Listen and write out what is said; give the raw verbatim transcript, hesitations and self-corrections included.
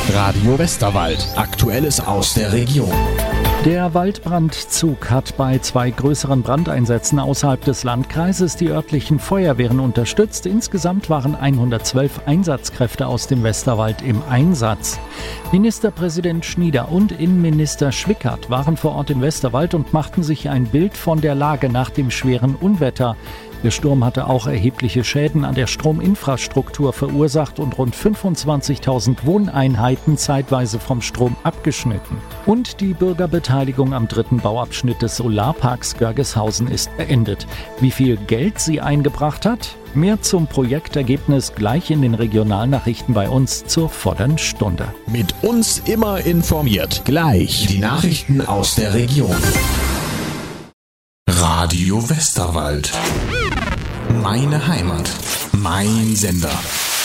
Radio Westerwald. Aktuelles aus der Region. Der Waldbrandzug hat bei zwei größeren Brandeinsätzen außerhalb des Landkreises die örtlichen Feuerwehren unterstützt. Insgesamt waren hundertzwölf Einsatzkräfte aus dem Westerwald im Einsatz. Ministerpräsident Schnieder und Innenminister Schwickert waren vor Ort im Westerwald und machten sich ein Bild von der Lage nach dem schweren Unwetter. Der Sturm hatte auch erhebliche Schäden an der Strominfrastruktur verursacht und rund fünfundzwanzigtausend Wohneinheiten zeitweise vom Strom abgeschnitten. Und die Bürgerbeteiligung am dritten Bauabschnitt des Solarparks Görgeshausen ist beendet. Wie viel Geld sie eingebracht hat? Mehr zum Projektergebnis gleich in den Regionalnachrichten bei uns zur vollen Stunde. Mit uns immer informiert. Gleich die Nachrichten aus der Region. Radio Westerwald. Meine Heimat. Mein Sender.